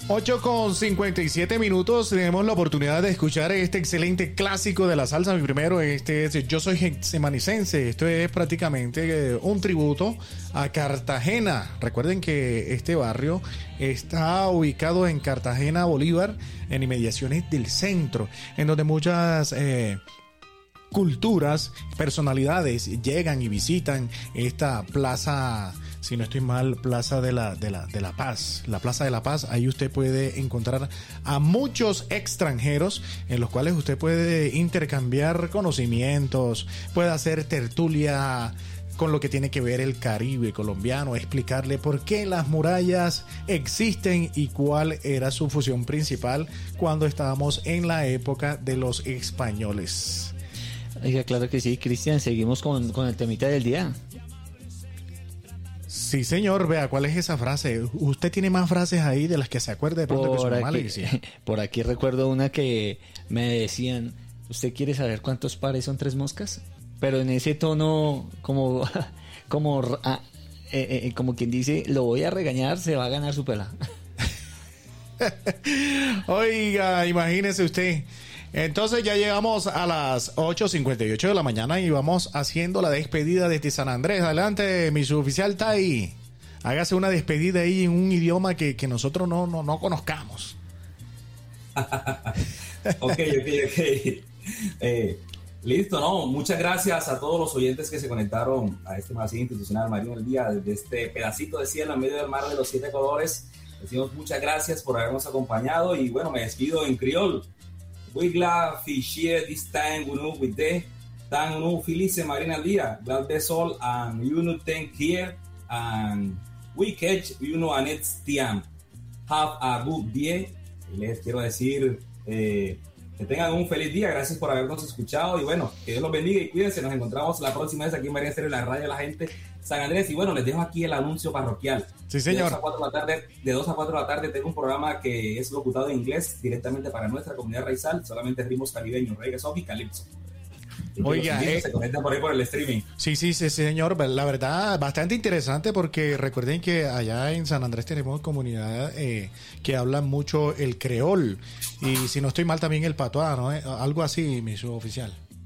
8:57. Tenemos la oportunidad de escuchar este excelente clásico de la salsa. Mi primero, este es Yo Soy Getsemanicense. Esto es prácticamente un tributo a Cartagena. Recuerden que este barrio está ubicado en Cartagena, Bolívar, en inmediaciones del centro, en donde muchas culturas, personalidades llegan y visitan esta plaza, si no estoy mal, Plaza de la Paz. La Plaza de la Paz, ahí usted puede encontrar a muchos extranjeros en los cuales usted puede intercambiar conocimientos, puede hacer tertulia con lo que tiene que ver el Caribe colombiano, explicarle por qué las murallas existen y cuál era su función principal cuando estábamos en la época de los españoles. Oiga, claro que sí, Cristian, seguimos con el temita del día. Sí, señor, vea, ¿cuál es esa frase? ¿Usted tiene más frases ahí de las que se acuerde de pronto que su mamá le decía? Por aquí recuerdo una que me decían, ¿usted quiere saber cuántos pares son 3 moscas? Pero en ese tono como quien dice, lo voy a regañar, se va a ganar su pela. Oiga, imagínese usted. Entonces ya llegamos a las 8:58 de la mañana y vamos haciendo la despedida desde San Andrés. Adelante, mi suboficial Tai. Hágase una despedida ahí en un idioma que nosotros no conozcamos. Ok. Listo, ¿no? Muchas gracias a todos los oyentes que se conectaron a este magazine institucional Marino del Día desde este pedacito de cielo en medio del mar de los 7 colores. Decimos muchas gracias por habernos acompañado y bueno, me despido en criol. We glad to share this time with the tan feliz Marina al día. Glad that's all and thank here and we catch a next time. Have a good day. Les quiero decir que tengan un feliz día. Gracias por habernos escuchado y bueno, que Dios los bendiga y cuídense. Nos encontramos la próxima vez aquí en Marina Estéreo, la radio de la gente San Andrés. Y bueno, les dejo aquí el anuncio parroquial. Sí, señor. De 2 a 4 de la tarde tengo un programa que es locutado en inglés directamente para nuestra comunidad raizal, solamente ritmos caribeños, reggae, soul y calipso. Oiga, se conectan por ahí por el streaming. Sí, señor. La verdad, bastante interesante porque recuerden que allá en San Andrés tenemos comunidad que hablan mucho el creol y si no estoy mal también el patuá, ¿no? Algo así, mi suboficial.